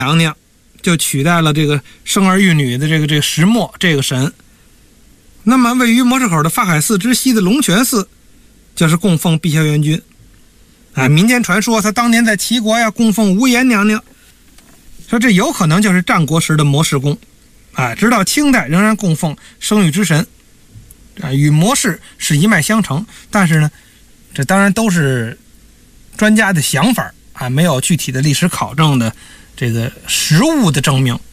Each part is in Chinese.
娘娘就取代了这个生儿育女的这个石磨这个神。那么位于模式口的法海寺之西的龙泉寺就是供奉碧霄元君。民间传说他当年在齐国供奉无颜娘娘，说这有可能就是战国时的模式宫。直到清代仍然供奉生育之神，与模式是一脉相承。但是呢，这当然都是专家的想法没有具体的历史考证的这个实物的证明。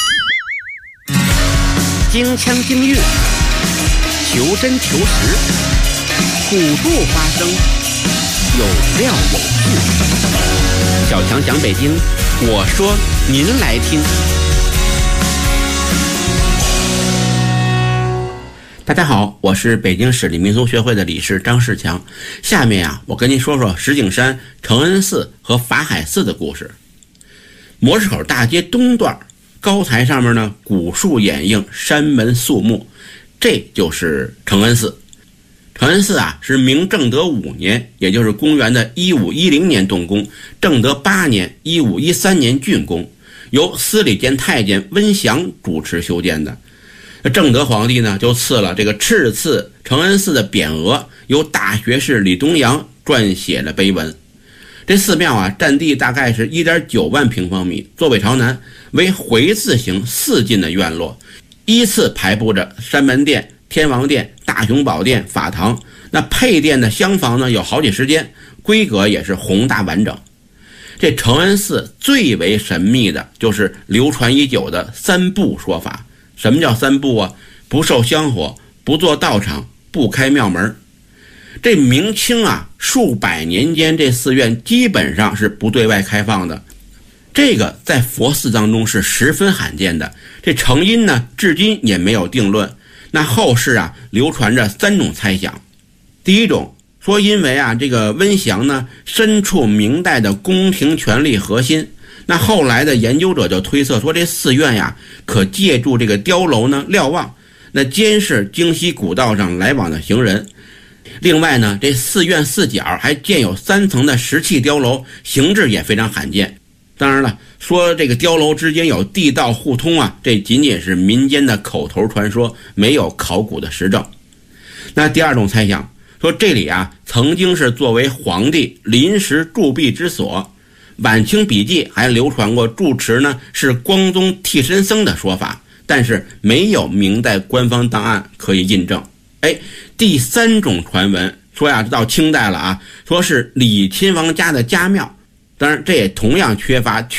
京腔京韵，求真求实，古著发生，有料有据。小强讲北京，我说您来听。大家好，我是北京市立民俗学会的理事张世强。下面我跟您说说石景山、承恩寺和法海寺的故事。模式口大街东段高台上面呢，古树掩映，山门肃穆，这就是承恩寺。承恩寺是明正德5年，也就是公元的1510年动工，正德8年1513年竣工，由司礼监太监温祥主持修建的。正德皇帝呢就赐了这个敕赐承恩寺的匾额，由大学士李东阳撰写了碑文。这寺庙占地大概是 1.9 万平方米，坐北朝南，为回字形4进的院落，依次排布着山门殿、天王殿、大雄宝殿、法堂。那配殿的厢房呢有好几十间，规格也是宏大完整。这承恩寺最为神秘的就是流传已久的3不说法。什么叫3不不受香火，不做道场，不开庙门。这明清数百年间，这寺院基本上是不对外开放的，这个在佛寺当中是十分罕见的。这成因呢至今也没有定论。那后世流传着3种猜想。第一种说，因为这个温祥呢身处明代的宫廷权力核心，那后来的研究者就推测说，这寺院可借助这个碉楼呢瞭望，那监视京西古道上来往的行人。另外呢，这寺院四角还建有3层的石砌碉楼，形制也非常罕见。当然了，说这个碉楼之间有地道互通这仅仅是民间的口头传说，没有考古的实证。那第二种猜想说，这里曾经是作为皇帝临时驻跸之所。晚清笔记还流传过住持呢是光宗替身僧的说法，但是没有明代官方档案可以印证。第3种传闻说到清代了说是李亲王家的家庙，当然这也同样缺乏